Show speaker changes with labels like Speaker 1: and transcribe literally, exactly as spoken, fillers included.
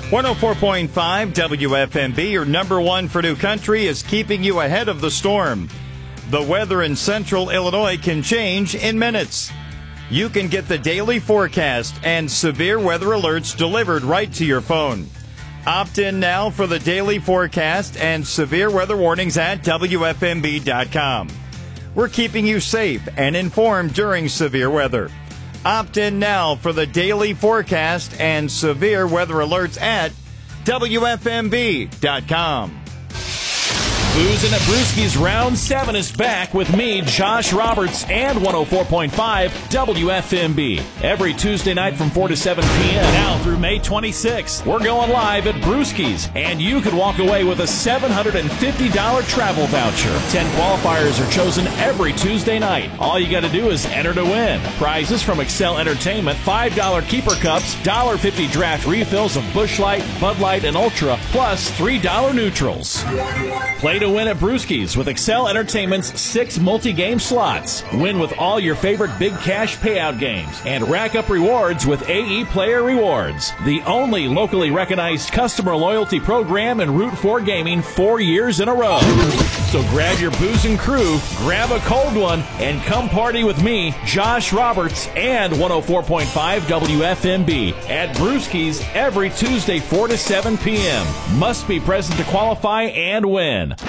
Speaker 1: one oh four point five W F M B, your number one for New Country, is keeping you ahead of the storm. The weather in central Illinois can change in minutes. You can get the daily forecast and severe weather alerts delivered right to your phone. Opt in now for the daily forecast and severe weather warnings at W F M B dot com. We're keeping you safe and informed during severe weather. Opt in now for the daily forecast and severe weather alerts at W F M B dot com.
Speaker 2: Boozin' at Brewski's Round seven is back with me, Josh Roberts, and one oh four point five W F M B. Every Tuesday night from four to seven p.m. now through May twenty-sixth. We're going live at Brewski's, and you could walk away with a seven hundred fifty dollars travel voucher. Ten qualifiers are chosen every Tuesday night. All you got to do is enter to win. Prizes from Excel Entertainment, five dollar keeper cups, one dollar fifty draft refills of Busch Light, Bud Light, and Ultra, plus three dollar neutrals. Play to win at Brewski's with Excel Entertainment's six multi-game slots. Win with all your favorite big cash payout games and rack up rewards with A E Player Rewards, the only locally recognized customer loyalty program in Route four Gaming four years in a row. So grab your booze and crew, grab a cold one, and come party with me, Josh Roberts, and one oh four point five W F M B at Brewski's every Tuesday four to seven p.m. Must be present to qualify and win.